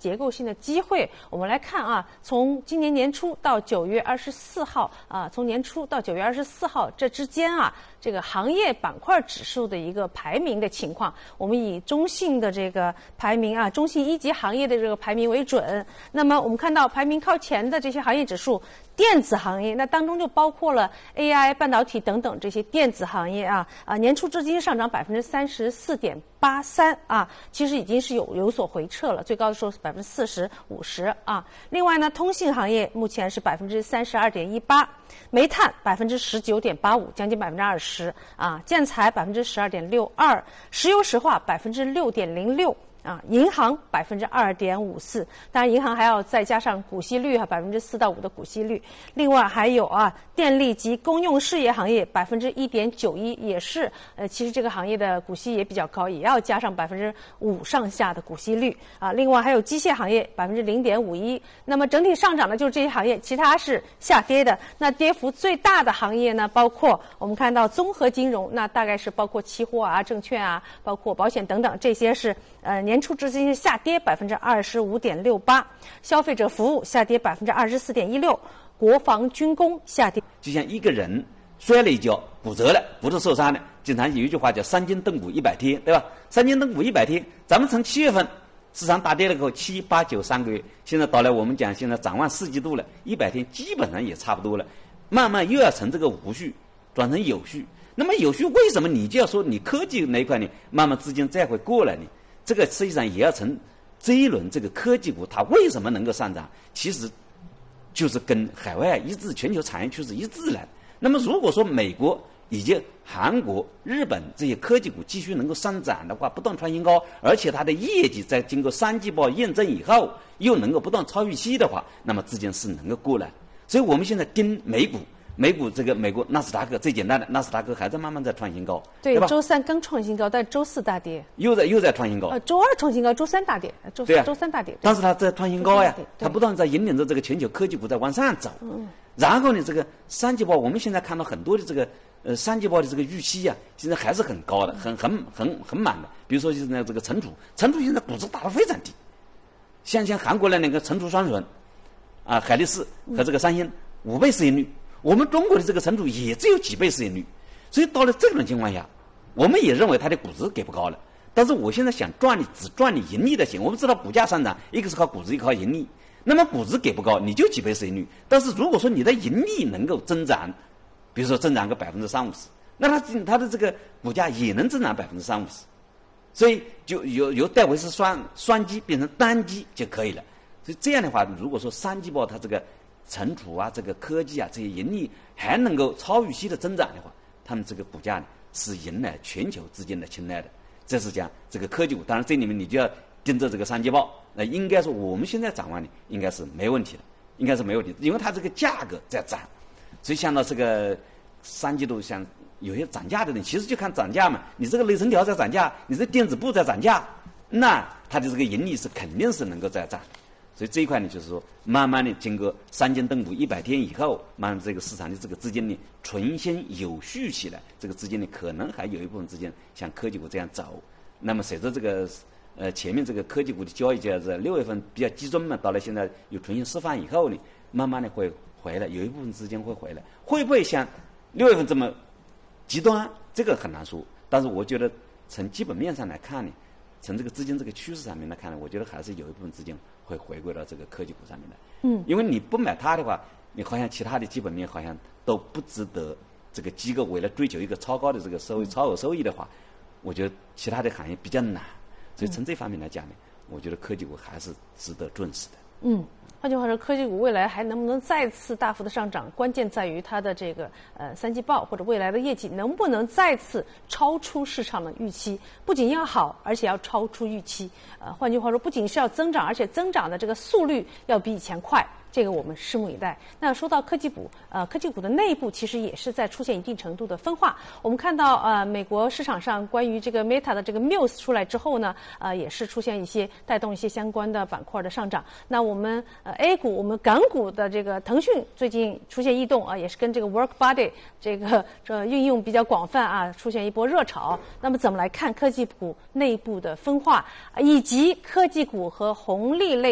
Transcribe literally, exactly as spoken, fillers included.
结构性的机会。我们来看啊，从今年年初到九月二十四号啊，从年初到九月二十四号这之间啊，这个行业板块指数的一个排名的情况，我们以中信的这个排名啊，中信一级行业的这个排名为准。那么我们看到排名靠前的这些行业指数，电子行业那当中就包括了 A I、半导体等等这些电子行业啊啊，年初至今上涨百分之三十四点八三啊，其实已经是有有所回撤了，最高的时候是百分之四十五十啊。另外呢，通信行业目前是百分之三十二点一八，煤炭百分之十九点八五，将近百分之二十啊，建材百分之十二点六二，石油石化百分之六点零六。啊，银行百分之二点五四，当然银行还要再加上股息率哈，百分之四到五的股息率。另外还有啊，电力及公用事业行业百分之一点九一，也是呃，其实这个行业的股息也比较高，也要加上百分之五上下的股息率啊。另外还有机械行业百分之零点五一。那么整体上涨的就是这些行业，其他是下跌的。那跌幅最大的行业呢，包括我们看到综合金融，那大概是包括期货啊、证券啊、包括保险等等，这些是呃年。年初至今是下跌百分之二十五点六八，消费者服务下跌百分之二十四点一六，国防军工下跌。 就像一个人摔了一跤，骨折了，骨头受伤了，经常有一句话叫三斤蹬骨一百天，对吧？三斤蹬骨一百天，咱们从七月份市场大跌了以后，七八九三个月，现在到来我们讲现在展望四季度了，一百天基本上也差不多了，慢慢又要从这个无序转成有序。那么有序为什么你就要说你科技那一块呢？慢慢资金再会过来呢？这个实际上也要从这一轮这个科技股它为什么能够上涨，其实就是跟海外一致全球产业趋势一致来。那么如果说美国以及韩国、日本这些科技股继续能够上涨的话，不断创新高，而且它的业绩在经过三季报验证以后又能够不断超预期的话，那么资金是能够过来。所以我们现在盯美股。美股这个美国纳斯达克最简单的，纳斯达克还在慢慢在创新高， 对， 对吧？ 周三刚创新高，但周四大跌， 又在又在创新高。 呃，周二创新高，周三大跌，周对啊， 周三大跌。 但是它在创新高呀，它不断断在引领着这个全球科技股在往上走。嗯。然后呢，这个三季报，我们现在看到很多的这个呃三季报的这个预期呀、啊，现在还是很高的，很很很很满的。比如说现在这个存储，存储现在估值打得非常低，像像韩国的那个存储双雄，啊，海力士和这个三星五倍市盈率。我们中国的这个存储也只有几倍市盈率，所以到了这种情况下，我们也认为它的估值给不高了。但是我现在想赚你只赚你盈利的钱，我们知道股价上涨，一个是靠估值，一个靠盈利。那么估值给不高，你就几倍市盈率。但是如果说你的盈利能够增长，比如说增长个百分之三五十，那它它的这个股价也能增长百分之三五十，所以就由由戴维斯双双击变成单击就可以了。所以这样的话，如果说三季报它这个存储啊，这个科技啊，这些盈利还能够超预期的增长的话，他们这个股价呢是迎来全球资金的青睐的。这是讲这个科技股，当然这里面你就要盯着这个三季报。那应该说我们现在展望呢，应该是没问题的，应该是没问题的，因为它这个价格在涨，所以像到这个三季度，像有些涨价的人，其实就看涨价嘛。你这个内存条在涨价，你这电子部在涨价，那它的这个盈利是肯定是能够在涨。所以这一块呢，就是说，慢慢的经过三斤蹬骨一百天以后，慢慢这个市场的这个资金呢重新有序起来，这个资金呢可能还有一部分资金像科技股这样走。那么随着这个呃前面这个科技股的交易就是六月份比较集中嘛，到了现在又重新释放以后呢，慢慢的会回来，有一部分资金会回来，会不会像六月份这么极端？这个很难说。但是我觉得从基本面上来看呢，从这个资金这个趋势上面来看呢，我觉得还是有一部分资金会回归到这个科技股上面来。嗯，因为你不买它的话，你好像其他的基本面好像都不值得这个机构为了追求一个超高的这个收益、超额收益的话，我觉得其他的行业比较难。所以从这方面来讲呢，我觉得科技股还是值得重视的。 嗯。换句话说，科技股未来还能不能再次大幅的上涨，关键在于它的这个呃三季报或者未来的业绩能不能再次超出市场的预期，不仅要好，而且要超出预期。呃，换句话说，不仅是要增长，而且增长的这个速率要比以前快。这个我们拭目以待。那说到科技股，呃，科技股的内部其实也是在出现一定程度的分化。我们看到，呃，美国市场上关于这个 Meta 的这个 Muse 出来之后呢，呃，也是出现一些带动一些相关的板块的上涨。那我们呃 A 股，我们港股的这个腾讯最近出现异动啊，也是跟这个 WorkBuddy 这个这运用比较广泛啊，出现一波热潮。那么怎么来看科技股内部的分化，以及科技股和红利类